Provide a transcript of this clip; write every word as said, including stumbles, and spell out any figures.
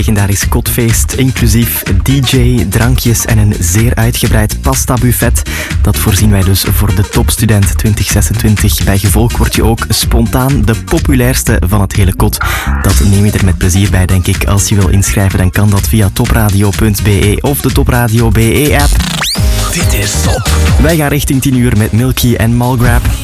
Legendarisch kotfeest, inclusief D J, drankjes en een zeer uitgebreid pasta-buffet. Dat voorzien wij dus voor de topstudent twintig zesentwintig. Bij gevolg word je ook spontaan de populairste van het hele kot. Dat neem je er met plezier bij, denk ik. Als je wil inschrijven, dan kan dat via topradio punt b e of de Topradio B E-app. Dit is Top. Wij gaan richting tien uur met Milky en Malgrab.